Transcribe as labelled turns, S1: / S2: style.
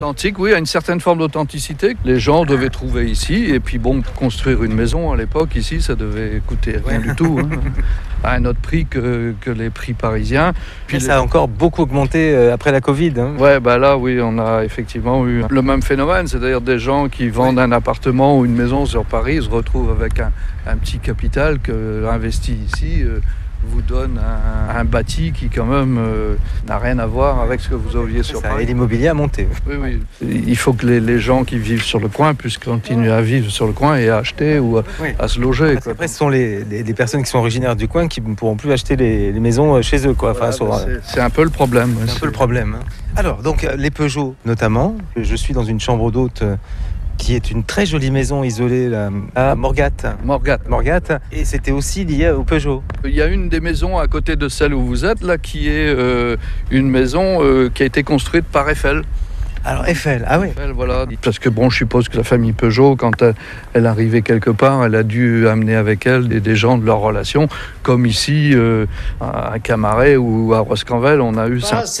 S1: Authentique, oui, à une certaine forme d'authenticité. Les gens devaient trouver ici, et puis bon, construire une maison à l'époque, ici, ça devait coûter rien du tout, hein, à un autre prix que les prix parisiens.
S2: Puis ça a encore beaucoup augmenté après la Covid. Hein.
S1: Ouais, là, oui, on a effectivement eu le même phénomène, c'est-à-dire des gens qui vendent un appartement ou une maison sur Paris se retrouvent avec un petit capital investi ici. Vous donne un bâti qui quand même n'a rien à voir avec ce que vous aviez sur Paris.
S2: Et l'immobilier a monté.
S1: Oui. Il faut que les gens qui vivent sur le coin puissent continuer à vivre sur le coin et à acheter ou à se loger.
S2: Parce qu'après, ce sont les personnes qui sont originaires du coin qui ne pourront plus acheter les maisons chez eux. Quoi.
S1: Voilà, c'est un peu le problème.
S2: C'est un peu le problème. Alors, donc, les Peugeot notamment. Je suis dans une chambre d'hôte qui est une très jolie maison isolée là, à Morgat. Et c'était aussi lié au Peugeot.
S1: Il y a une des maisons à côté de celle où vous êtes, là, qui est une maison qui a été construite par Eiffel.
S2: Alors Eiffel, ah oui.
S1: Eiffel, voilà. Parce que bon, je suppose que la famille Peugeot, quand elle arrivait quelque part, elle a dû amener avec elle des gens de leur relation, comme ici à Camaret ou à Roscanvel, on a eu ça.